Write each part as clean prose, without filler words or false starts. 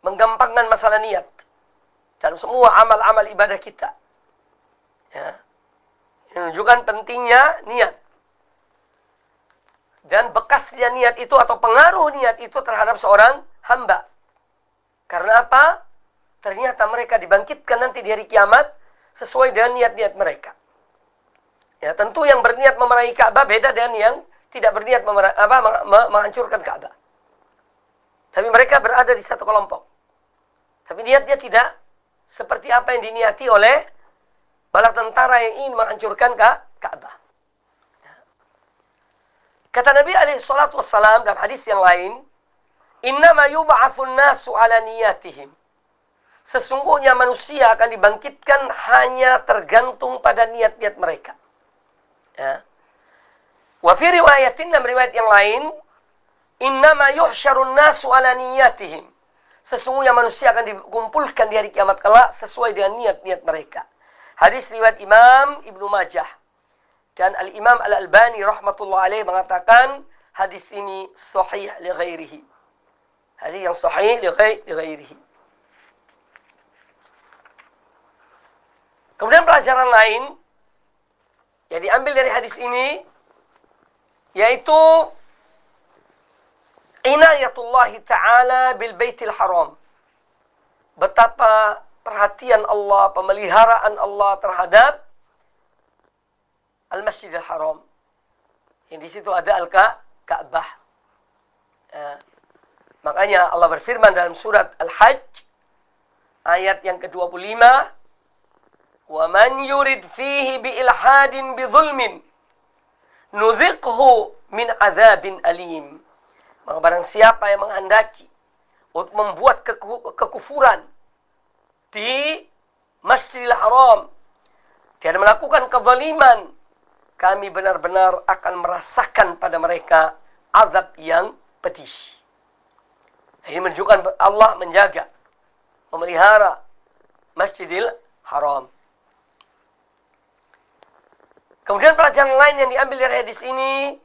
menggampangkan masalah niat dan semua amal-amal ibadah kita. Ya. Menunjukkan pentingnya niat. Dan bekasnya niat itu atau pengaruh niat itu terhadap seorang hamba. Karena apa? Ternyata mereka dibangkitkan nanti di hari kiamat sesuai dengan niat-niat mereka. Ya, tentu yang berniat memerangi Ka'bah beda dengan yang tidak berniat menghancurkan Ka'bah. Tapi mereka berada di satu kelompok. Tapi niatnya tidak seperti apa yang diniati oleh bala tentara yang ingin menghancurkan Ka'bah. Kata Nabi alaihi salatu wassalam dalam hadis yang lain, "Innama yub'atsun nasu 'ala niyatihim." Sesungguhnya manusia akan dibangkitkan hanya tergantung pada niat-niat mereka. Ya. Wa fi riwayatin, dalam riwayat yang lain, "Innama yuhsyarun nasu 'ala niyatihim." Sesungguhnya manusia akan dikumpulkan di hari kiamat kelak sesuai dengan niat-niat mereka. Hadis riwayat Imam Ibnu Majah. Dan Al-Imam Al-Albani rahmatullah alaih mengatakan hadis ini sahih li ghairihi. Hadis yang sahih li ghairihi. Kemudian pelajaran lain yang diambil dari hadis ini yaitu inayatullah ta'ala bil baitil haram. Betapa perhatian Allah, pemeliharaan Allah terhadap Al-Masjidil Haram. Yang di situ ada Al-Ka'bah. Makanya Allah berfirman dalam surat Al-Hajj ayat yang ke-25, "Wa man yurid fihi bi ilhadin bi dhulmin nudhiqhu min adzabin alim." Maka barang siapa yang menghendaki untuk membuat kekufuran di Masjidil Haram dan melakukan kezaliman, kami benar-benar akan merasakan pada mereka azab yang pedih. Ini menunjukkan Allah menjaga, memelihara Masjidil Haram. Kemudian pelajaran lain yang diambil dari hadis ini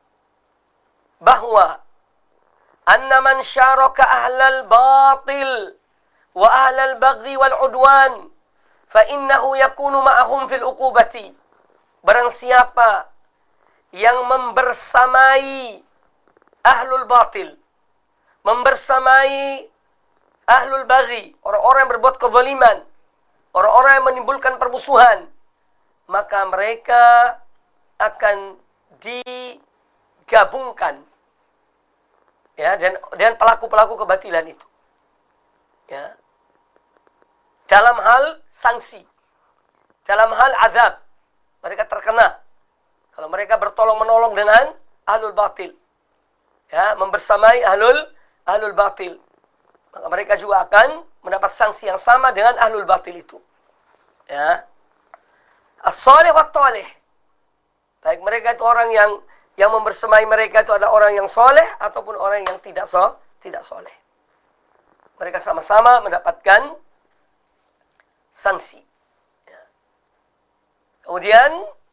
bahwa anna man syaraka ahlal batil wa ahlal baghi wal udwan fa innahu yakunu ma'ahum fil uqubati. Barang siapa yang membersamai ahlul batil, membersamai ahlul baghi, orang-orang yang berbuat kezaliman, orang-orang yang menimbulkan permusuhan, maka mereka akan digabungkan ya dan pelaku-pelaku kebatilan itu. Ya. Dalam hal sanksi, dalam hal azab, mereka terkena kalau mereka bertolong-menolong dengan ahlul batil. Ya, membersamai ahlul batil. Maka mereka juga akan mendapat sanksi yang sama dengan ahlul batil itu. Ya. As-salih wa talih. Baik mereka itu orang yang membersamai mereka itu ada orang yang soleh ataupun orang yang tidak soleh. Mereka sama-sama mendapatkan sanksi. Ya. Kemudian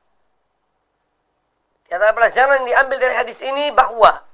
di antara pelajaran yang diambil dari hadis ini bahwa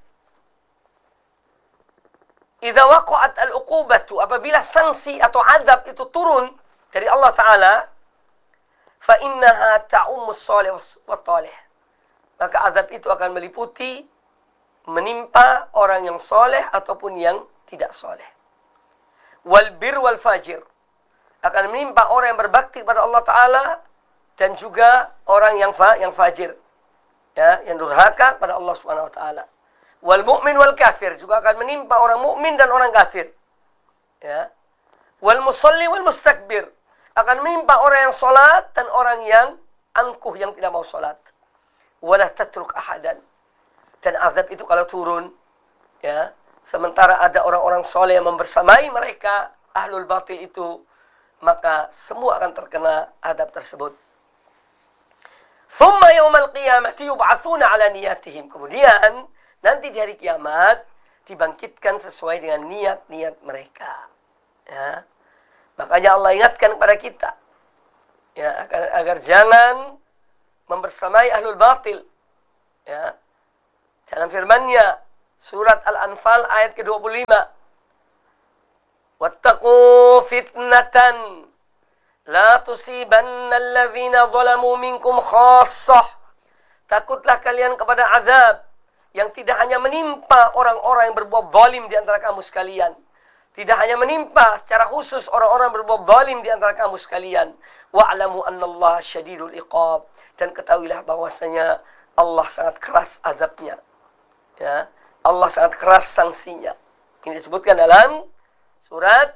idza waqa'at al-uqubatu, apabila sanksi atau azab itu turun dari Allah Ta'ala, fa innaha ta'ummus salih wa talih, maka azab itu akan meliputi, menimpa orang yang soleh ataupun yang tidak soleh. Wal bir wal fajir, akan menimpa orang yang berbakti kepada Allah Ta'ala dan juga orang yang fajir, ya, yang durhaka pada Allah Subhanahu wa taala. Wal mu'min wal kafir, juga akan menimpa orang mukmin dan orang kafir. Ya. Wal musalli wal mustakbir, akan menimpa orang yang salat dan orang yang angkuh yang tidak mau salat. Wala tatruk ahadan, dan azab itu kalau turun, ya, sementara ada orang-orang soleh yang membersamai mereka ahlul batil itu, maka semua akan terkena azab tersebut. Thumma yawmal qiyamati yub'atsuna ala niyatihim, kemudian nanti di hari kiamat dibangkitkan sesuai dengan niat-niat mereka. Ya. Makanya Allah ingatkan kepada kita, ya, agar jangan membersamai ahlul batil. Ya. Dalam firman-Nya surat Al-Anfal ayat ke-25, Wattaqu fitnatan la tusibanna alladhina zalamu minkum khassah. Takutlah kalian kepada azab yang tidak hanya menimpa orang-orang yang berbuat zalim di antara kamu sekalian. Tidak hanya menimpa secara khusus orang-orang berbuat zalim di antara kamu sekalian. Wa'lamu annallaha syadidul iqab. Dan ketahuilah bahwasanya Allah sangat keras azabnya. Ya, Allah sangat keras sanksinya. Ini disebutkan dalam surat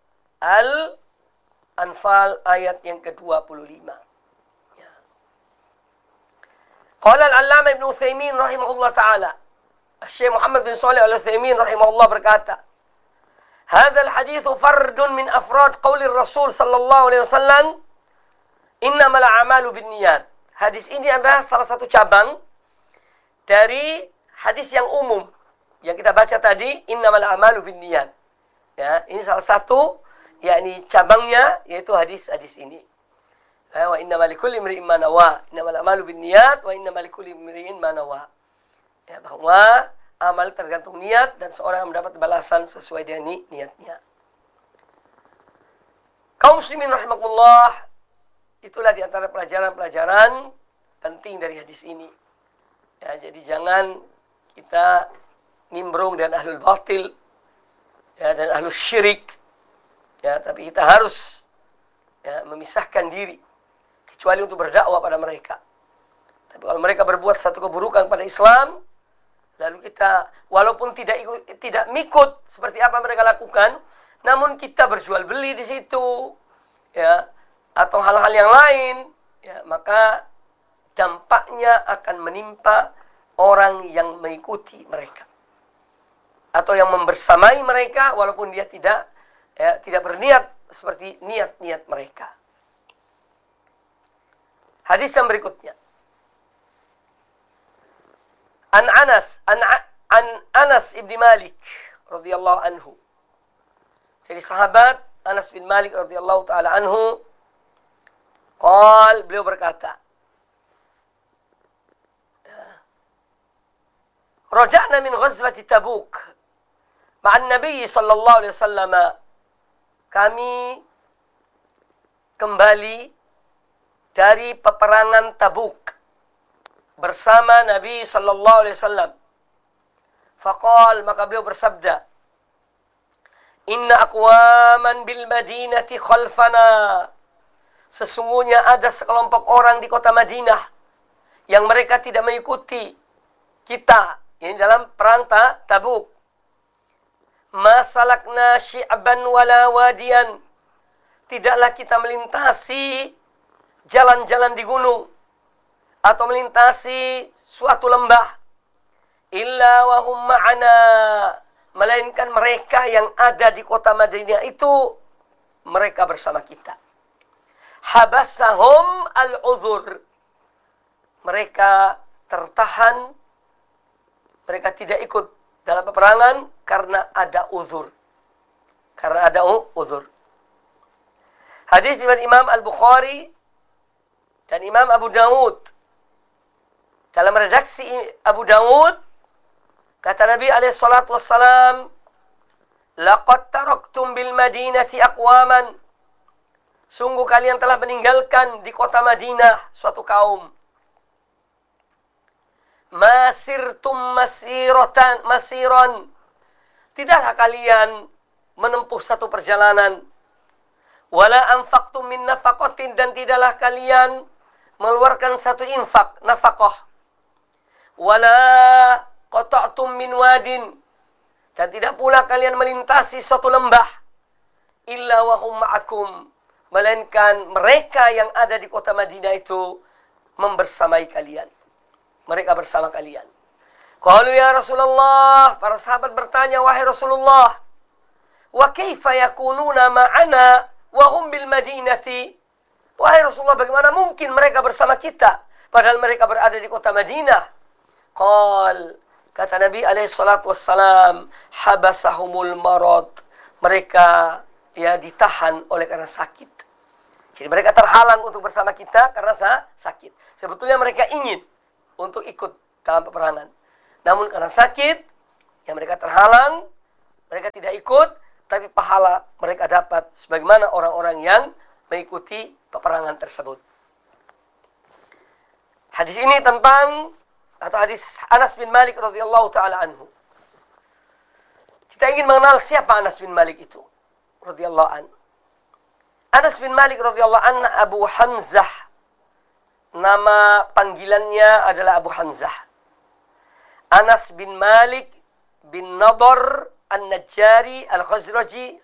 Al-Anfal ayat yang ke-25. Ya. Qala al-Allamah Ibn Utsaimin rahimahullah ta'ala. Syekh Muhammad bin Shalih Al-Utsaimin rahimahullah berkata, "Hadzal haditsu fardun min afrad qauli Rasul sallallahu alaihi wasallam, innamal a'malu binniyat." Hadis ini adalah salah satu cabang dari hadis yang umum yang kita baca tadi, innamal a'malu binniyat. Ya, ini salah satu yakni cabangnya yaitu hadis-hadis ini. Wa innamal likulli imri'in ma nawa. Innamal a'malu binniyat wa innamal likulli imri'in ma nawa. Ya, bahwa amal tergantung niat dan seorang mendapat balasan sesuai dengan niatnya. Kaum muslimin rahimakumullah, itulah di antara pelajaran-pelajaran penting dari hadis ini. Ya, jadi jangan kita nimbrung dengan ahlul batil, ya, dan ahlul syirik. Ya, tapi kita harus ya, memisahkan diri kecuali untuk berdakwah pada mereka. Tapi kalau mereka berbuat satu keburukan pada Islam, lalu kita walaupun tidak mengikut seperti apa mereka lakukan, namun kita berjual beli di situ, ya, atau hal-hal yang lain, ya, maka dampaknya akan menimpa orang yang mengikuti mereka atau yang membersamai mereka walaupun dia tidak berniat seperti niat-niat mereka. Hadis yang berikutnya. An Anas ibn Malik radhiyallahu anhu. Jadi sahabat Anas bin Malik radhiyallahu taala anhu, beliau berkata, Raja'na min ghazwati Tabuk ma'an Nabi sallallahu alaihi wasallam. Kami kembali dari peperangan Tabuk bersama Nabi sallallahu alaihi wasallam. Faqal, maka beliau bersabda, "Inna aqwaman bil Madinati khalfana." Sesungguhnya ada sekelompok orang di kota Madinah yang mereka tidak mengikuti kita. Ini dalam perang Tabuk. Masalakna syi'ban wala wadiyan. Tidaklah kita melintasi jalan-jalan di gunung atau melintasi suatu lembah illa wa hum ma'ana, melainkan mereka yang ada di kota Madinah itu mereka bersama kita. Habasahum al-udhur. Mereka tertahan, mereka tidak ikut dalam peperangan karena ada uzur. Karena ada uzur. Hadis riwayat Imam Al-Bukhari dan Imam Abu Dawud. Dalam redaksi Abu Dawud, kata Nabi alaihi salatu wassalam, "Laqad taraktum bil Madinati aqwaman." Sungguh kalian telah meninggalkan di kota Madinah suatu kaum. Masirtum masiran. Tidaklah kalian menempuh satu perjalanan. Wala anfaqtum min nafaqatin, dan tidaklah kalian mengeluarkan satu infak, nafaqah. Wala qata'tum min wadin, dan tidak pula kalian melintasi suatu lembah. Illa wa hum ma'akum, melainkan mereka yang ada di kota Madinah itu membersamai kalian. Mereka bersama kalian. Qalu ya Rasulullah, para sahabat bertanya, wahai Rasulullah, wa kaifa yakununa ma'ana wa hum bil Madinati? Wahai Rasulullah, bagaimana mungkin mereka bersama kita padahal mereka berada di kota Madinah? Kata Nabi alaihi salatu wassalam, habasahumul marad. Mereka ditahan oleh karena sakit. Jadi mereka terhalang untuk bersama kita karena sakit. Sebetulnya mereka ingin untuk ikut dalam peperangan, namun karena sakit, mereka terhalang, mereka tidak ikut, tapi pahala mereka dapat sebagaimana orang-orang yang mengikuti peperangan tersebut. Hadis ini tentang atau hadis Anas bin Malik radhiyallahu taala anhu. Kita ingin mengenal siapa Anas bin Malik itu radhiyallahu an. Anas bin Malik radhiyallahu an Abu Hamzah. Nama panggilannya adalah Abu Hamzah. Anas bin Malik bin Nadhr An-Najjari Al-Khazraji.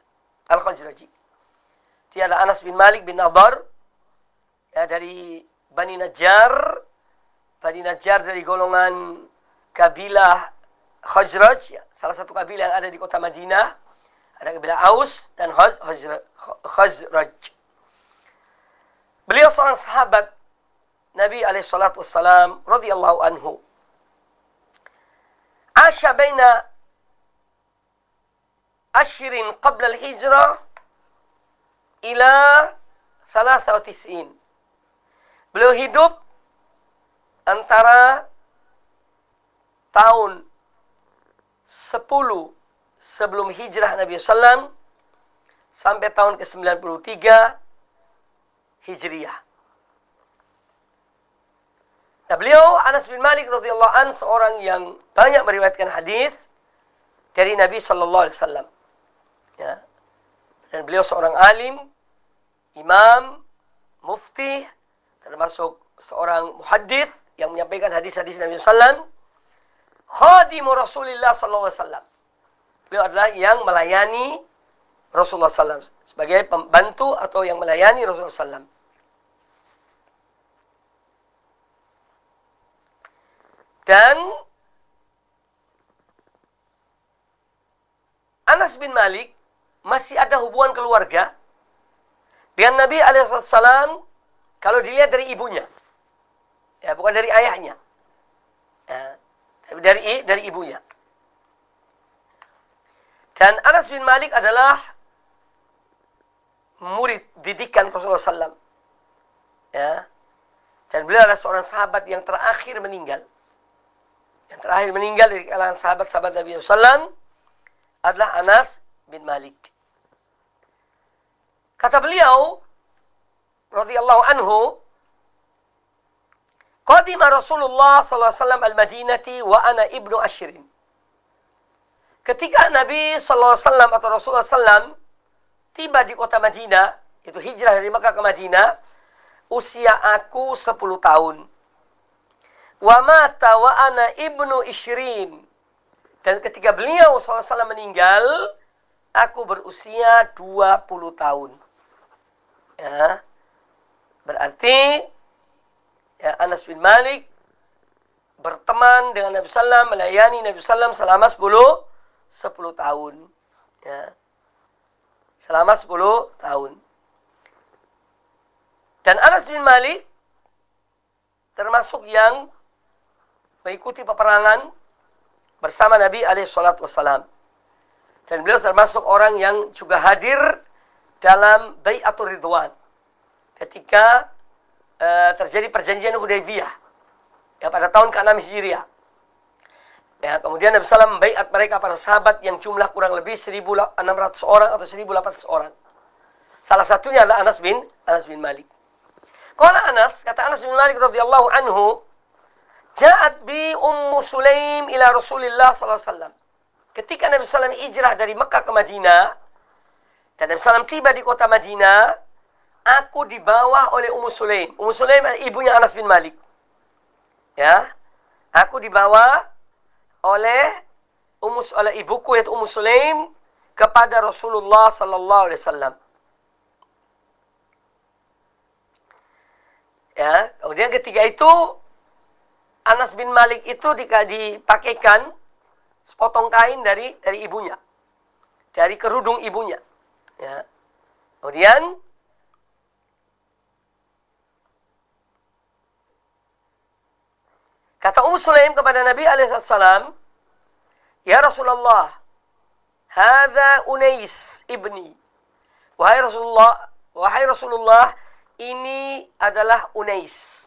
Dia adalah Anas bin Malik bin Nadhr, ya, dari Bani Najjar. Bani Najjar dari golongan kabilah Khazraj, ya, salah satu kabilah yang ada di kota Madinah. Ada kabilah Aus dan Khazraj. Beliau seorang sahabat Nabi alaihi salatu wassalam radhiyallahu anhu. Asha baina ashrin qabla al-hijrah ila 93. Beliau hidup antara tahun 10 sebelum hijrah Nabi SAW sampai tahun ke-93 Hijriyah. Nah, beliau Anas bin Malik radhiyallahu an seorang yang banyak meriwayatkan hadis dari Nabi sallallahu alaihi wasallam. Ya. Dan beliau seorang alim, imam, mufti, termasuk seorang muhaddits yang menyampaikan hadis-hadis Nabi sallallahu khadimu Rasulullah sallallahu alaihi wasallam. Beliau adalah yang melayani Rasulullah sallallahu sebagai pembantu atau yang melayani Rasulullah sallallahu. Dan Anas bin Malik masih ada hubungan keluarga dengan Nabi alaihissalam kalau dilihat dari ibunya. Ya, bukan dari ayahnya. Ya, tapi dari ibunya. Dan Anas bin Malik adalah murid didikan Rasulullah SAW. Ya. Dan beliau adalah seorang sahabat yang terakhir meninggal. Yang terakhir meninggal dari kalangan sahabat-sahabat Nabi SAW adalah Anas bin Malik. Kata beliau, radhiyallahu anhu, qadima Rasulullah sallallahu alaihi wasallam al-Madinati wa ana ibnu ashrin. Ketika Nabi sallallahu alaihi wasallam atau Rasulullah sallam tiba di kota Madinah, itu hijrah dari Makkah ke Madinah, usia aku 10 tahun. Wa mata wa ana ibnu ishrin. Dan ketika beliau sallallahu alaihi wasallam meninggal, aku berusia 20 tahun. Ya. Berarti ya, Anas bin Malik berteman dengan Nabi Sallam, melayani Nabi Sallam selama 10 tahun. Ya. Selama 10 tahun. Dan Anas bin Malik termasuk yang mengikuti peperangan bersama Nabi alaihissalam. Dan beliau termasuk orang yang juga hadir dalam Bai'atul Ridwan. Ketika terjadi perjanjian Hudaybiyah, ya, pada tahun ke-6 Hijriah. Ya, kemudian Nabi SAW membaiat mereka para sahabat yang jumlah kurang lebih 1.600 orang atau 1.800 orang. Salah satunya adalah Anas bin Malik. Qala Anas, kata Anas bin Malik radhiyallahu anhu, ja'at bi Ummu Sulaim ila Rasulillah sallallahu alaihi wasallam. Ketika Nabi SAW hijrah dari Mekah ke Madinah, dan Nabi SAW tiba di kota Madinah, aku dibawa oleh Ummu Sulaim. Ummu Sulaim ibunya Anas bin Malik. Ya, aku dibawa oleh ibuku yaitu Ummu Sulaim kepada Rasulullah sallallahu alaihi wasallam. Ya, kemudian ketika itu Anas bin Malik itu dipakaikan sepotong kain dari ibunya, dari kerudung ibunya. Ya. Kemudian kata Ummu Sulaim kepada Nabi alaihissalam, ya Rasulullah, hadza Unais ibni. Wahai Rasulullah, ini adalah Unais,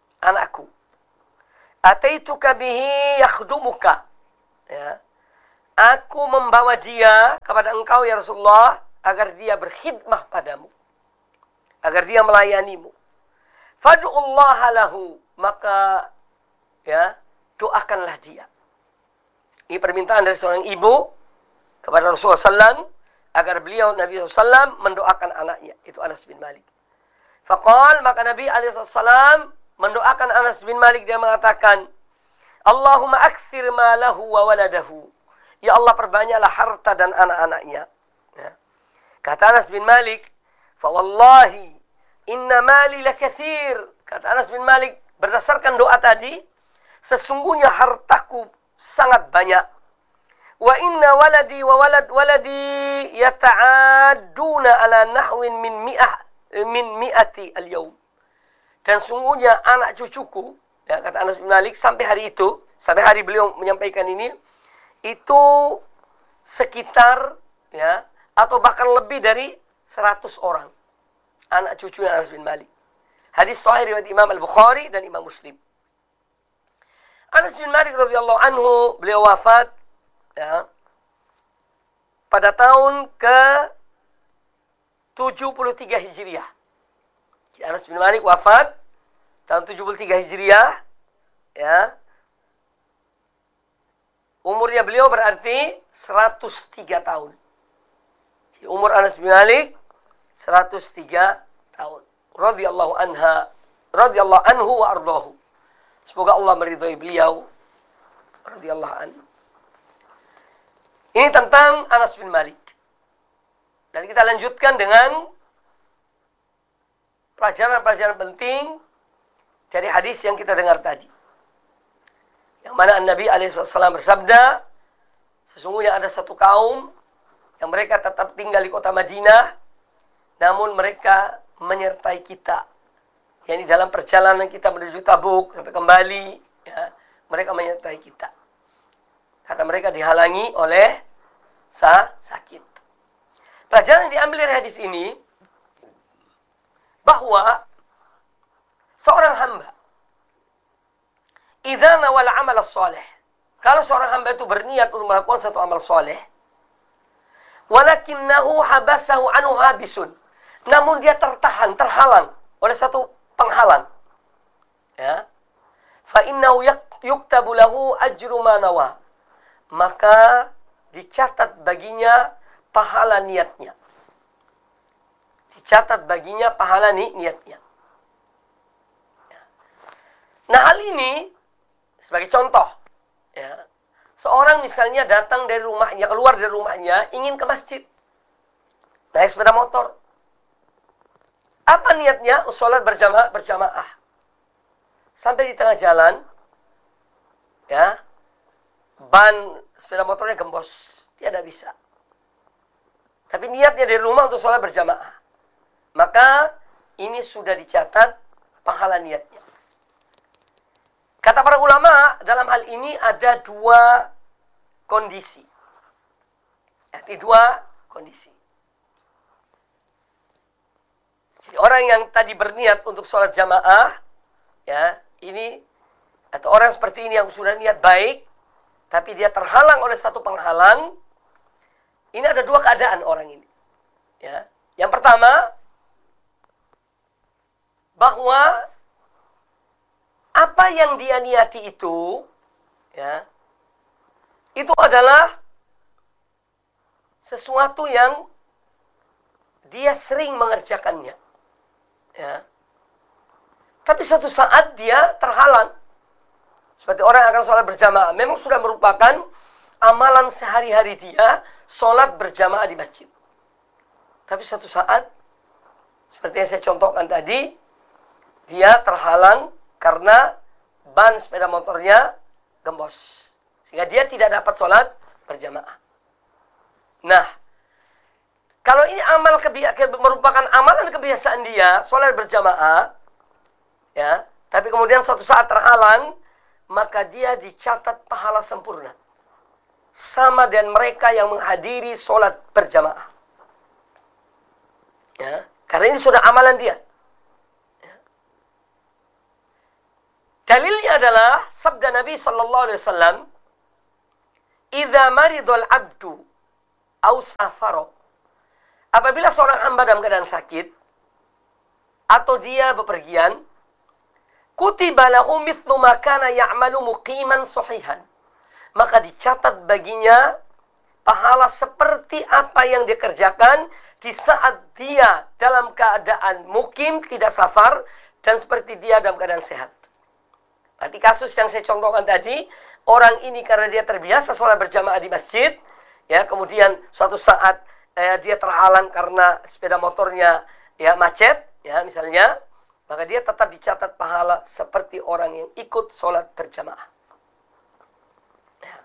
anakku. Ataituka bihi yakhdumuka. Ya. Aku membawa dia kepada engkau ya Rasulullah, agar dia berkhidmah padamu, agar dia melayanimu. Fad'ullaha lahu, maka ya, doakanlah dia. Ini permintaan dari seorang ibu kepada Rasulullah SAW, agar beliau Nabi SAW mendoakan anaknya, itu Anas bin Malik. Faqal, maka Nabi SAW mendoakan Anas bin Malik, dia mengatakan, Allahumma akthir malahu wa waladahu. Ya Allah, perbanyaklah harta dan anak-anaknya. Ya. Kata Anas bin Malik, fa wallahi inna mali lakathir. Kata Anas bin Malik, berdasarkan doa tadi, sesungguhnya hartaku sangat banyak. Wa inna waladi wa walad waladi yata'aduna ala nahwin min mi'ati al-yawm. Dan sungguhnya anak cucuku, ya, kata Anas bin Malik, sampai hari itu, sampai hari beliau menyampaikan ini, itu sekitar, ya, atau bahkan lebih dari 100 orang anak cucunya Anas bin Malik. Hadis sahih riwayat Imam Al-Bukhari dan Imam Muslim. Anas bin Malik radhiyallahu anhu, beliau wafat, ya, pada tahun ke-73 Hijriah. Anas bin Malik wafat tahun 73 Hijriah, ya. Umurnya beliau berarti 103 tahun. Jadi umur Anas bin Malik 103 tahun. Radhiyallahu anhu wa ardahu. Semoga Allah meridhai beliau. Radhiyallahu anhu. Ini tentang Anas bin Malik. Dan kita lanjutkan dengan pelajaran-pelajaran penting dari hadis yang kita dengar tadi. Yang mana Nabi SAW bersabda, sesungguhnya ada satu kaum yang mereka tetap tinggal di kota Madinah, namun mereka menyertai kita. Yani dalam perjalanan kita menuju Tabuk sampai kembali, ya, mereka menyertai kita. Kata mereka dihalangi oleh sakit. Pelajaran yang diambil dari hadis ini, bahwa seorang hamba, idza nawal amal salih, kalau seorang hamba itu berniat untuk melakukan satu amal saleh, walakinnahu habasahu anhu habisun, namun dia terhalang oleh satu penghalang, ya, fa innahu yuktabu lahu ajru ma nawa, maka dicatat baginya pahala niatnya. Dicatat baginya pahala niatnya. Nah, hal ini sebagai contoh, ya, seorang misalnya datang dari rumahnya, keluar dari rumahnya, ingin ke masjid, naik sepeda motor. Apa niatnya? Sholat berjamaah. Sampai di tengah jalan, ya, ban sepeda motornya gembos, dia tidak bisa. Tapi niatnya dari rumah untuk sholat berjamaah, maka ini sudah dicatat pahala niatnya. Kata para ulama, dalam hal ini ada dua kondisi. Ada dua kondisi. Jadi orang yang tadi berniat untuk sholat jamaah, ya, ini, atau orang seperti ini yang sudah niat baik, tapi dia terhalang oleh satu penghalang, ini ada dua keadaan orang ini. Ya. Yang pertama, bahwa apa yang dia niati itu, ya, itu adalah sesuatu yang dia sering mengerjakannya, ya. Tapi suatu saat dia terhalang. Seperti orang yang akan sholat berjamaah, memang sudah merupakan amalan sehari-hari dia sholat berjamaah di masjid. Tapi suatu saat, seperti yang saya contohkan tadi, dia terhalang karena ban sepeda motornya gembos, sehingga dia tidak dapat sholat berjamaah. Nah, kalau ini merupakan amalan kebiasaan dia, sholat berjamaah, ya, tapi kemudian suatu saat terhalang, maka dia dicatat pahala sempurna, sama dengan mereka yang menghadiri sholat berjamaah. Ya, karena ini sudah amalan dia. Dalilnya adalah sabda Nabi sallallahu alaihi wasallam, idza maridul abdu au safaro. Apabila seorang hamba dalam keadaan sakit atau dia bepergian, kutiba lahu mithlu ma kana ya'malu muqiman sahihan. Maka dicatat baginya pahala seperti apa yang dikerjakan di saat dia dalam keadaan mukim, tidak safar, dan seperti dia dalam keadaan sehat. Berarti kasus yang saya contohkan tadi, orang ini karena dia terbiasa sholat berjamaah di masjid, ya, kemudian suatu saat dia terhalang karena sepeda motornya ya macet, ya misalnya, maka dia tetap dicatat pahala seperti orang yang ikut sholat berjamaah. Ya.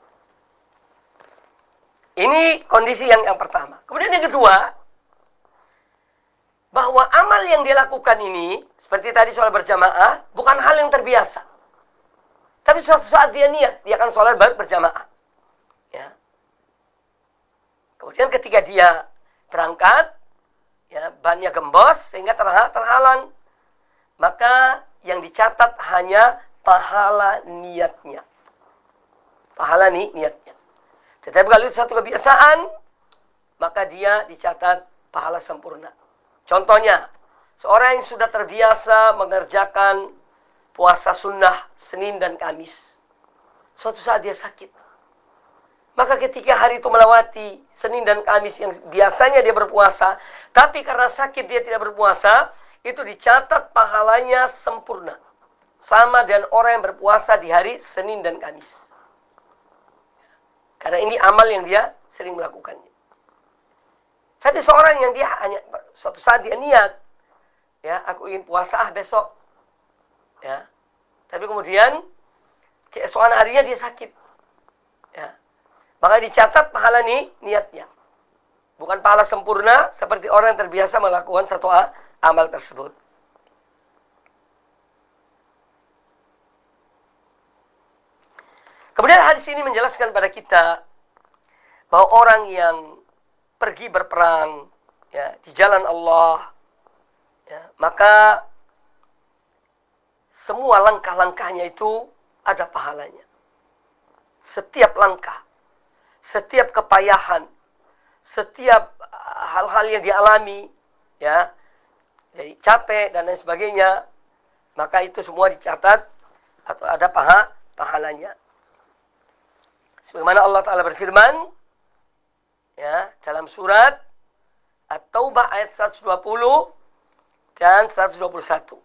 Ini kondisi yang pertama. Kemudian yang kedua, bahwa amal yang dia lakukan ini, seperti tadi sholat berjamaah, bukan hal yang terbiasa. Tapi suatu saat dia niat, dia akan sholat berjamaah. Ya. Kemudian ketika dia berangkat, ya, bannya gembos sehingga terhalang. Maka yang dicatat hanya pahala niatnya. Pahala niatnya. Tetapi kalau itu satu kebiasaan, maka dia dicatat pahala sempurna. Contohnya, seorang yang sudah terbiasa mengerjakan puasa sunnah Senin dan Kamis. Suatu saat dia sakit. Maka ketika hari itu melewati Senin dan Kamis yang biasanya dia berpuasa, tapi karena sakit dia tidak berpuasa, itu dicatat pahalanya sempurna. Sama dengan orang yang berpuasa di hari Senin dan Kamis. Karena ini amal yang dia sering melakukannya. Tapi seorang yang dia hanya suatu saat dia niat, ya, aku ingin puasa besok, ya, tapi kemudian keesokan harinya dia sakit, ya, maka dicatat pahala niatnya, bukan pahala sempurna seperti orang yang terbiasa melakukan satu amal tersebut. Kemudian hadis ini menjelaskan pada kita bahwa orang yang pergi berperang, ya, di jalan Allah, ya, maka semua langkah-langkahnya itu ada pahalanya. Setiap langkah, setiap kepayahan, setiap hal-hal yang dialami, ya, jadi capek dan lain sebagainya, maka itu semua dicatat atau ada pahalanya. Sebagaimana Allah Ta'ala berfirman, ya, dalam surat At-Taubah ayat 120 dan 121.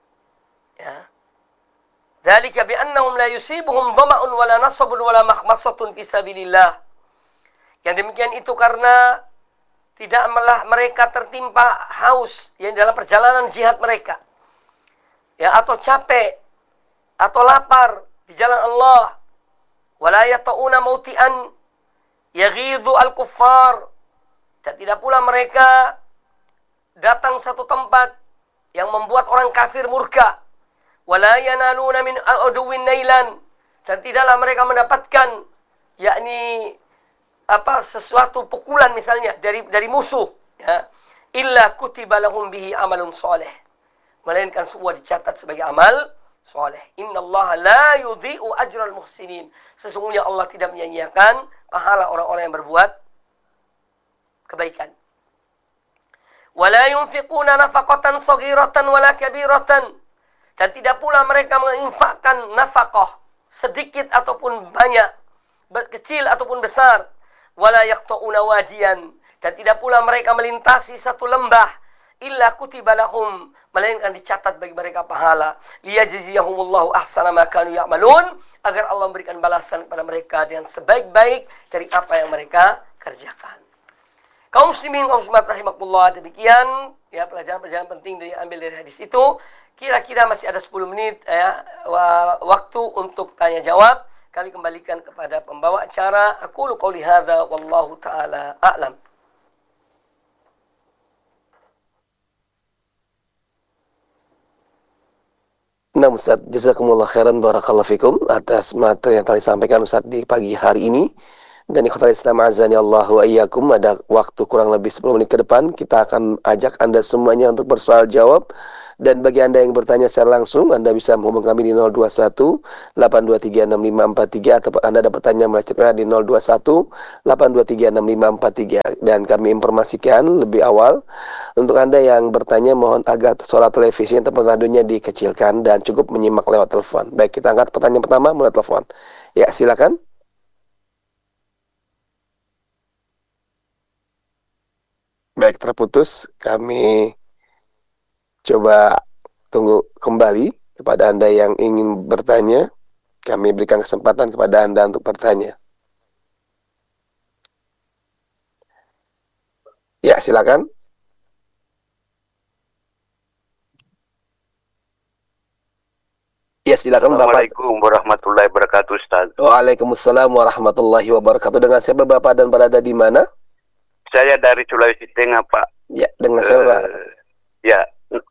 Ya. Dzalika bi annahum la yusibuhum dhama'un wala nasabun wala makhmasatun fi sabilillah. Yang demikian itu karena tidaklah mereka tertimpa haus yang dalam perjalanan jihad mereka. Ya, atau capek atau lapar di jalan Allah. Wala yata'una mauti'an yaghidhu al-kuffar. Dan tidak pula mereka datang satu tempat yang membuat orang kafir murka. Wala yanaluna min aduwwin nailan. Dan tidaklah mereka mendapatkan, yakni sesuatu pukulan misalnya dari musuh, ya, illa kutiba lahum bihi amalun saleh. Melainkan semua dicatat sebagai amal saleh. Innallaha la yudhi'u ajral muhsinin. Sesungguhnya Allah tidak menyia-nyiakan pahala orang-orang yang berbuat kebaikan. Wala yunfiquna nafaqatan saghiratan wala kabiratan. Dan tidak pula mereka menginfakkan nafkah sedikit ataupun banyak, kecil ataupun besar. Wala yaqta'una wadiyan. Dan tidak pula mereka melintasi satu lembah illa kutiba lahum, melainkan dicatat bagi mereka pahala. Liyajziyahumullahu ahsana ma kanu ya'malun, agar Allah memberikan balasan kepada mereka dengan sebaik-baik dari apa yang mereka kerjakan. Kaum muslimin, kaum muslimat rahimakumullah, demikian ya pelajaran-pelajaran penting dari ambil dari hadis itu. Kira-kira masih ada 10 menit ya waktu untuk tanya jawab. Kami kembalikan kepada pembawa acara. Aqulu qouli hadza wallahu taala a'lam. Nah Ustaz, jazakumullah khairan barakallahu fikum atas materi yang telah disampaikan Ustaz di pagi hari ini. Dan ikhwatal Islam azani Allah wa iyyakum, ada waktu kurang lebih 10 menit ke depan kita akan ajak Anda semuanya untuk bersoal jawab. Dan bagi Anda yang bertanya secara langsung, Anda bisa menghubungi kami di 021 8236543, atau Anda dapat bertanya melalui chat di 021 8236543. Dan kami informasikan lebih awal untuk Anda yang bertanya, mohon agar suara televisi atau radionya dikecilkan dan cukup menyimak lewat telepon. Baik, kita angkat pertanyaan pertama melalui telepon. Ya, silakan. Baik, terputus. Kami coba tunggu kembali kepada Anda yang ingin bertanya. Kami berikan kesempatan kepada Anda untuk bertanya. Ya, silakan. Ya, silakan Bapak. Assalamualaikum warahmatullahi wabarakatuh, Ustaz. Waalaikumsalam warahmatullahi wabarakatuh. Dengan siapa Bapak dan berada di mana? Saya dari Sulawesi Tengah, Pak. Ya, dengan siapa Pak? Ya.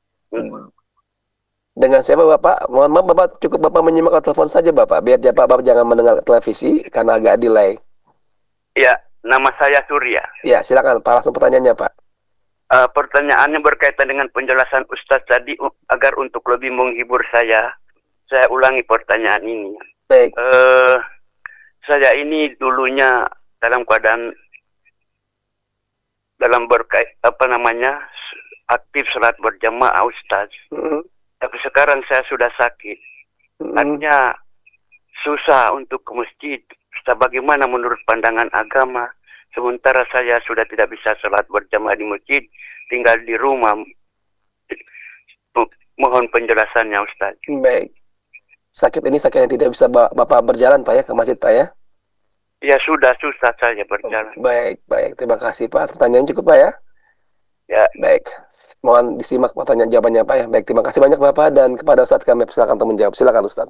Dengan siapa Bapak? Mohon maaf Bapak, cukup Bapak menyimak telepon saja Bapak, biar Bapak jangan mendengar televisi karena agak delay. Ya, nama saya Surya. Ya, silakan Pak, langsung pertanyaannya Pak. Pertanyaannya berkaitan dengan penjelasan Ustaz tadi, agar untuk lebih menghibur saya ulangi pertanyaan ini. Baik. Saya ini dulunya dalam keadaan aktif salat berjamaah, Ustaz. Tapi sekarang saya sudah sakit. Artinya susah untuk ke masjid. Ustaz, bagaimana menurut pandangan agama? Sementara saya sudah tidak bisa salat berjamaah di masjid, tinggal di rumah. Mohon penjelasannya, Ustaz. Baik. Sakit ini sakit yang tidak bisa Bapak berjalan Pak ya, ke masjid Pak ya? Ya, sudah susah saya berjalan. Baik. Terima kasih Pak. Pertanyaan cukup Pak ya? Ya. Baik. Mohon disimak pertanyaan jawabannya Pak ya. Baik, terima kasih banyak Bapak, dan kepada Ustaz kami silakan untuk menjawab. Silakan Ustaz.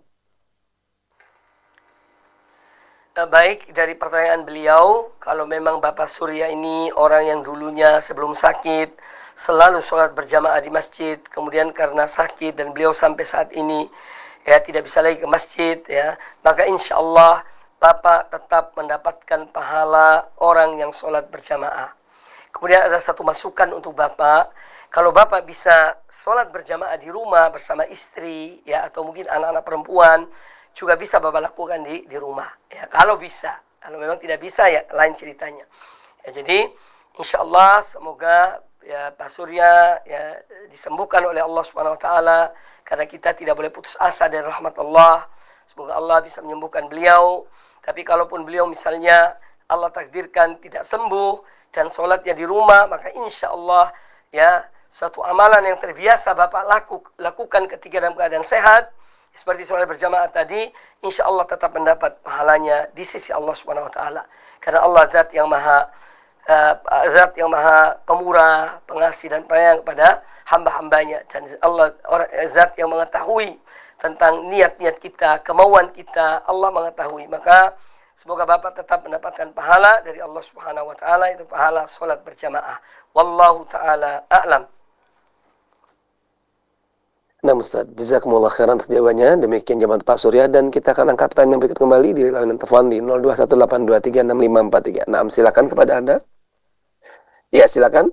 Baik, dari pertanyaan beliau, kalau memang Bapak Surya ini orang yang dulunya sebelum sakit selalu sholat berjamaah di masjid, kemudian karena sakit dan beliau sampai saat ini ya tidak bisa lagi ke masjid ya, maka insya Allah Bapak tetap mendapatkan pahala orang yang sholat berjamaah. Kemudian ada satu masukan untuk Bapak, kalau Bapak bisa sholat berjamaah di rumah bersama istri ya, atau mungkin anak-anak perempuan, juga bisa Bapak lakukan di rumah ya, kalau bisa. Kalau memang tidak bisa ya lain ceritanya ya. Jadi insya Allah semoga ya Pak Surya ya disembuhkan oleh Allah Subhanahu Wa Taala, karena kita tidak boleh putus asa dari rahmat Allah. Semoga Allah bisa menyembuhkan beliau. Tapi kalaupun beliau misalnya Allah takdirkan tidak sembuh dan sholatnya di rumah, maka insya Allah ya suatu amalan yang terbiasa Bapak lakukan ketika dalam keadaan sehat, seperti sholat berjamaah tadi, insya Allah tetap mendapat pahalanya di sisi Allah Subhanahu Wa Taala. Karena Allah zat yang maha pemurah, pengasih dan penyayang kepada hamba-hambanya, dan Allah zat yang mengetahui tentang niat-niat kita, kemauan kita, Allah mengetahui. Maka semoga Bapak tetap mendapatkan pahala dari Allah Subhanahu Wa Taala, itu pahala sholat berjamaah. Wallahu taala a'lam. Nah Ustaz, jazakumullah khairan atas jawabannya. Demikian jawaban Pak Surya, dan kita akan angkat pertanyaan berikut kembali di layanan telepon di 0218236543. Nah, silakan kepada Anda. Ya, silakan.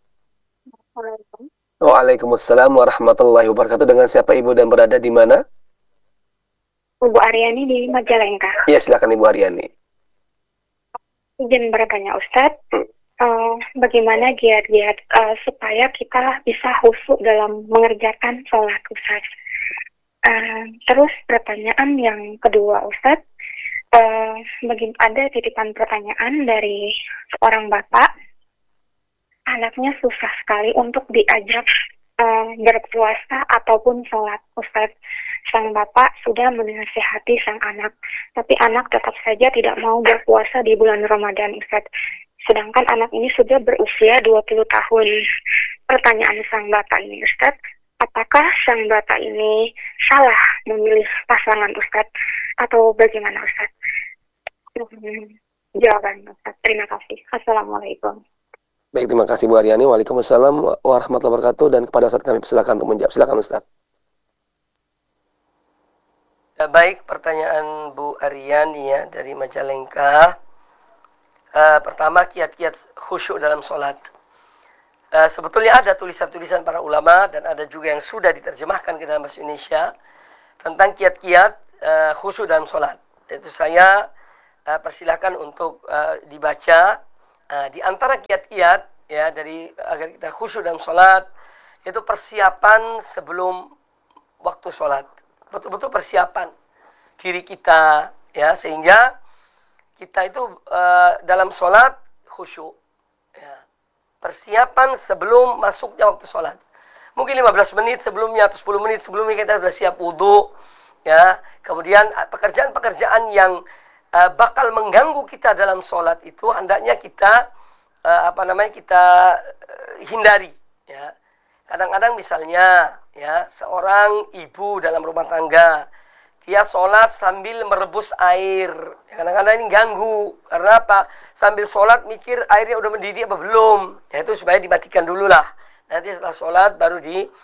Waalaikumsalam warahmatullahi wabarakatuh. Dengan siapa Ibu dan berada di mana? Ibu Aryani di Majalengka. Ya, silakan Ibu Aryani. Izin bertanya Ustadz, bagaimana giat-giat supaya kita bisa khusyuk dalam mengerjakan sholat Ustadz? Terus pertanyaan yang kedua Ustadz, ada titipan pertanyaan dari seorang bapak. Anaknya susah sekali untuk diajak berpuasa ataupun sholat Ustadz. Sang bapak sudah menasihati sang anak, tapi anak tetap saja tidak mau berpuasa di bulan Ramadan Ustadz. Sedangkan anak ini sudah berusia 20 tahun. Pertanyaan sang bapak ini Ustadz, apakah sang bapak ini salah memilih pasangan Ustadz atau bagaimana Ustadz? Jawaban Ustadz. Terima kasih. Assalamualaikum. Baik, terima kasih Bu Aryani. Waalaikumsalam warahmatullahi wabarakatuh. Dan kepada Ustaz kami silakan untuk menjawab. Silakan Ustaz. Baik, pertanyaan Bu Aryani ya dari Majalengka. Pertama, kiat-kiat khusyuk dalam sholat. Sebetulnya ada tulisan-tulisan para ulama dan ada juga yang sudah diterjemahkan ke dalam bahasa Indonesia tentang kiat-kiat khusyuk dalam sholat. Itu saya persilahkan untuk dibaca. Di antara kiat-kiat ya dari agar kita khusyuk dalam sholat itu persiapan sebelum waktu sholat. Betul-betul persiapan diri kita ya, sehingga kita itu dalam sholat khusyuk ya. Persiapan sebelum masuknya waktu sholat. Mungkin 15 menit sebelumnya atau 10 menit sebelumnya kita sudah siap wudu ya. Kemudian pekerjaan-pekerjaan yang bakal mengganggu kita dalam sholat itu hendaknya kita kita hindari ya. Kadang-kadang misalnya ya, seorang ibu dalam rumah tangga dia sholat sambil merebus air. Kadang-kadang ini ganggu. Karena apa? Sambil sholat mikir airnya udah mendidih apa belum. Ya itu supaya dimatikan dulu lah. Nanti setelah sholat baru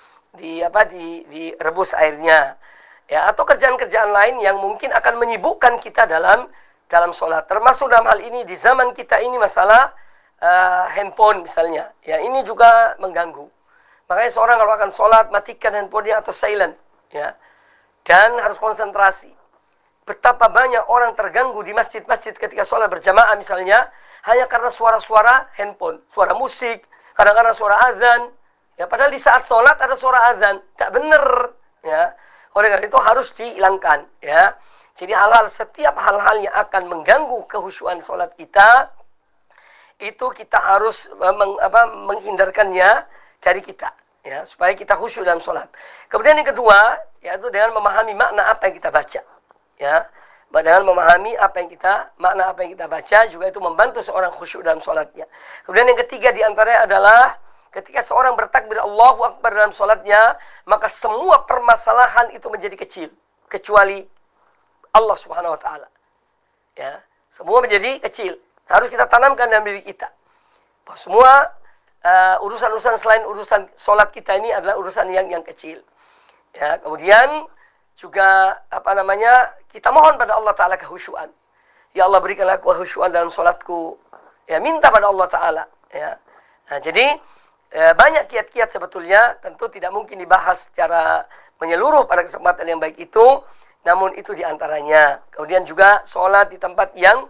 direbus airnya. Ya, atau kerjaan-kerjaan lain yang mungkin akan menyibukkan kita dalam sholat. Termasuk dalam hal ini di zaman kita ini masalah handphone misalnya. Ya ini juga mengganggu. Makanya seorang kalau akan sholat matikan handphonenya atau silent. Ya. Dan harus konsentrasi. Betapa banyak orang terganggu di masjid-masjid ketika sholat berjamaah misalnya, hanya karena suara-suara handphone, suara musik, kadang-kadang suara azan. Ya, padahal di saat sholat ada suara azan, tak benar. Ya, oleh karena itu harus dihilangkan. Ya, jadi setiap hal-hal yang akan mengganggu kehusyuan sholat kita, itu kita harus menghindarkannya dari kita. Ya, supaya kita khusyuk dalam sholat. Kemudian yang kedua, yaitu dengan memahami makna apa yang kita baca. Ya, dengan memahami makna apa yang kita baca juga itu membantu seorang khusyuk dalam sholatnya. Kemudian yang ketiga diantaranya adalah ketika seorang bertakbir Allahu Akbar dalam sholatnya, maka semua permasalahan itu menjadi kecil, kecuali Allah Subhanahu Wa Taala. Ya, semua menjadi kecil. Harus kita tanamkan dalam diri kita. Semua urusan-urusan selain urusan sholat kita ini adalah urusan yang kecil. Ya, kemudian juga kita mohon pada Allah Ta'ala kehusyuan. Ya Allah, berikanlah kehusyuan dalam sholatku. Ya, minta pada Allah Ta'ala. Ya. Nah, jadi banyak kiat-kiat sebetulnya, tentu tidak mungkin dibahas secara menyeluruh pada kesempatan yang baik itu, namun itu diantaranya. Kemudian juga sholat di tempat yang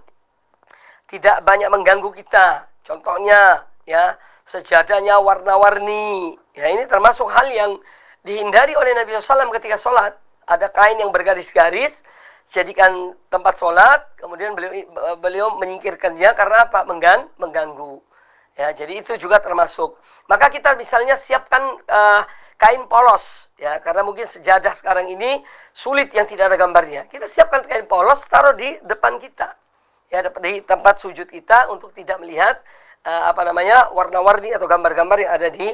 tidak banyak mengganggu kita. Contohnya, ya, sejadahnya warna-warni. Ya, ini termasuk hal yang dihindari oleh Nabi SAW ketika sholat. Ada kain yang bergaris-garis, jadikan tempat sholat, kemudian beliau menyingkirkannya karena apa? Mengganggu. Ya, jadi itu juga termasuk. Maka kita misalnya siapkan kain polos, ya, karena mungkin sejadah sekarang ini sulit yang tidak ada gambarnya. Kita siapkan kain polos, taruh di depan kita, ya, di tempat sujud kita untuk tidak melihat warna-warni atau gambar-gambar yang ada di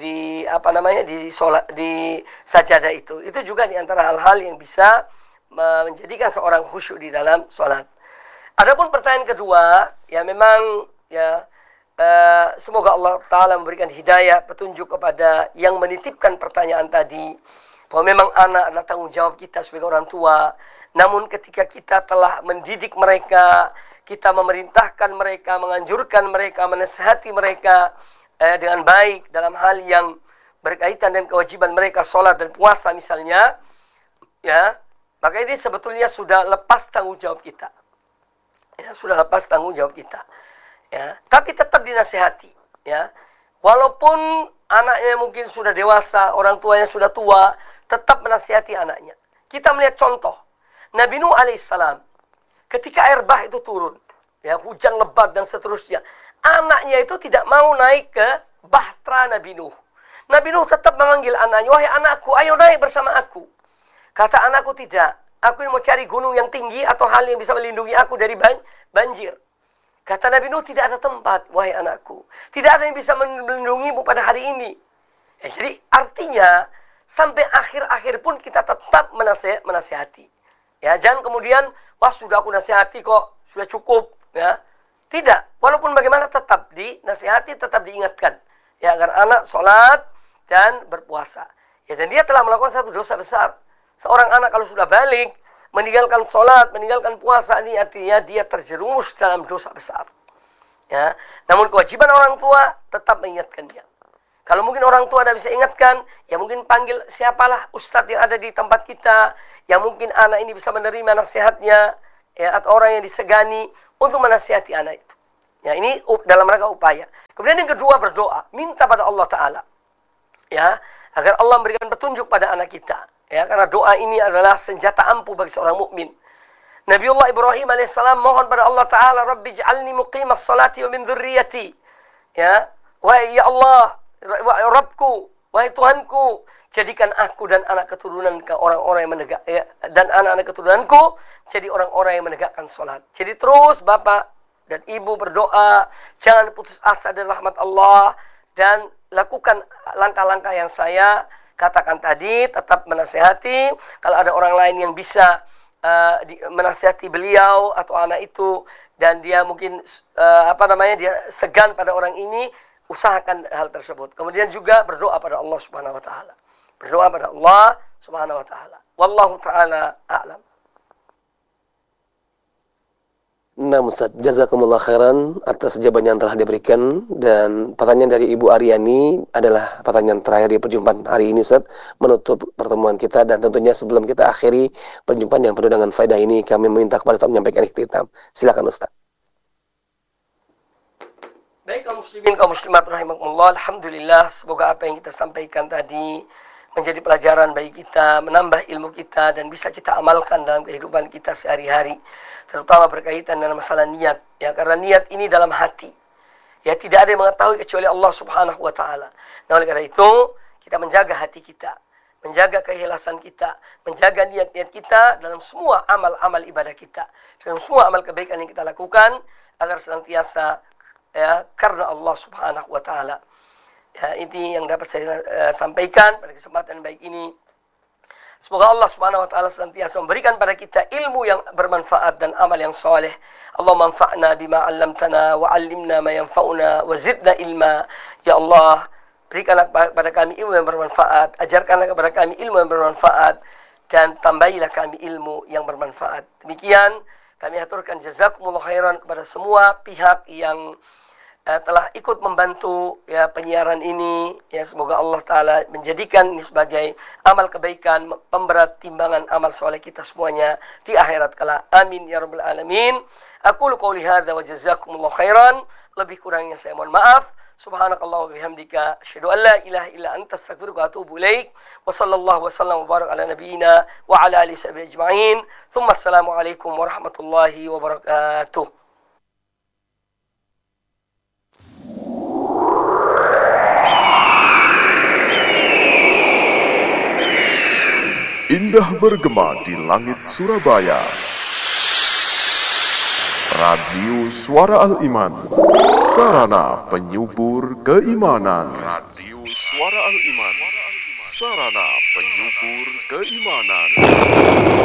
sajadah itu. Itu juga di antara hal-hal yang bisa menjadikan seorang khusyuk di dalam sholat. Adapun pertanyaan kedua, ya memang ya semoga Allah Ta'ala memberikan hidayah, petunjuk kepada yang menitipkan pertanyaan tadi, bahwa memang anak adalah tanggung jawab kita sebagai orang tua. Namun ketika kita telah mendidik mereka, kita memerintahkan mereka, menganjurkan mereka, menasihati mereka dengan baik dalam hal yang berkaitan dengan kewajiban mereka, sholat dan puasa misalnya, ya, maka ini sebetulnya sudah lepas tanggung jawab kita. Ya, sudah lepas tanggung jawab kita. Ya, tapi tetap dinasihati. Ya, walaupun anaknya mungkin sudah dewasa, orang tuanya sudah tua, tetap menasihati anaknya. Kita melihat contoh Nabi Nuh alaihissalam. Ketika air bah itu turun, ya, hujan lebat dan seterusnya, anaknya itu tidak mau naik ke bahtera Nabi Nuh. Nabi Nuh tetap memanggil anaknya, wahai anakku, ayo naik bersama aku. Kata anakku, tidak. Aku ini mau cari gunung yang tinggi atau hal yang bisa melindungi aku dari banjir. Kata Nabi Nuh, tidak ada tempat, wahai anakku. Tidak ada yang bisa melindungimu pada hari ini. Ya, jadi artinya, sampai akhir-akhir pun kita tetap menasihati. Ya, jangan kemudian, wah sudah aku nasihati kok, sudah cukup. Ya, tidak. Walaupun bagaimana tetap dinasihati, tetap diingatkan. Ya, agar anak sholat dan berpuasa. Ya, dan dia telah melakukan satu dosa besar. Seorang anak kalau sudah balik, meninggalkan sholat, meninggalkan puasa, ini artinya dia terjerumus dalam dosa besar. Ya, namun kewajiban orang tua tetap mengingatkan dia. Kalau mungkin orang tua tidak bisa ingatkan, ya mungkin panggil siapalah ustadz yang ada di tempat kita, yang mungkin anak ini bisa menerima nasihatnya, ya, atau orang yang disegani untuk menasihati anak itu. Ya, ini dalam rangka upaya. Kemudian yang kedua, berdoa, minta pada Allah Ta'ala, ya, agar Allah memberikan petunjuk pada anak kita. Ya, karena doa ini adalah senjata ampuh bagi seorang mukmin. Nabiullah Ibrahim alaihissalam mohon pada Allah Ta'ala, Rabbi ij'alni muqimas salati wa min dzurriyyati. Ya, wahai ya Allah, Rabbku, wahai Tuhanku, jadikan aku dan anak keturunan ke orang-orang yang menegak, ya, dan anak-anak keturunanku jadi orang-orang yang menegakkan salat. Jadi terus Bapak dan Ibu berdoa, jangan putus asa dari rahmat Allah, dan lakukan langkah-langkah yang saya katakan tadi, tetap menasihati. Kalau ada orang lain yang bisa menasihati beliau atau anak itu, dan dia mungkin dia segan pada orang ini, usahakan hal tersebut. Kemudian juga berdoa pada Allah Subhanahu wa taala. Berdoa pada Allah Subhanahu wa taala. Wallahu taala a'lam. Nah, Ustaz, jazakumullah khairan atas jawaban yang telah diberikan. Dan pertanyaan dari Ibu Aryani adalah pertanyaan terakhir di perjumpaan hari ini, Ustaz, menutup pertemuan kita. Dan tentunya sebelum kita akhiri perjumpaan yang penuh dengan faedah ini, kami meminta kepada Ustaz menyampaikan ikhtitam. Silakan, Ustaz. Baik, kaum muslimin, kaum muslimat rahimakumullah, alhamdulillah, semoga apa yang kita sampaikan tadi menjadi pelajaran bagi kita, menambah ilmu kita, dan bisa kita amalkan dalam kehidupan kita sehari-hari, terutama berkaitan dengan masalah niat, ya, karena niat ini dalam hati, ya, tidak ada yang mengetahui kecuali Allah Subhanahu wa taala. Nah, oleh karena itu kita menjaga hati kita, menjaga keikhlasan kita, menjaga niat-niat kita dalam semua amal-amal ibadah kita, dalam semua amal kebaikan yang kita lakukan, agar senantiasa, ya, karena Allah Subhanahu wa taala. Ya, ini yang dapat saya sampaikan pada kesempatan baik ini. Semoga Allah Subhanahu wa taala senantiasa memberikan pada kita ilmu yang bermanfaat dan amal yang soleh. Allahumma anfa'na bima 'allamtana wa 'allimna ma yanfa'una wa zidna ilma. Ya Allah, berikanlah kepada kami ilmu yang bermanfaat, ajarkanlah kepada kami ilmu yang bermanfaat, dan tambahilah kami ilmu yang bermanfaat. Demikian kami aturkan jazakumullah khairan kepada semua pihak yang telah ikut membantu, ya, penyiaran ini, ya, semoga Allah Ta'ala menjadikan ini sebagai amal kebaikan, pemberat timbangan amal soleh kita semuanya di akhirat kala. Amin ya rabbal alamin. Aqulu qouli hadza wa jazakumullah khairan. Lebih kurangnya saya mohon maaf. Subhanakallah wa bihamdika, asyhadu an la ilaha illa anta, astaghfiruka wa atubu ilaik. Wa sallallahu wa sallam wa barak ala nabiyyina wa ala alihi sahbihi ajma'in. Thumma assalamu alaikum warahmatullahi wabarakatuh. Indah bergema di langit Surabaya. Radio Suara Al-Iman, sarana penyubur keimanan. Radio Suara Al-Iman, sarana penyubur keimanan.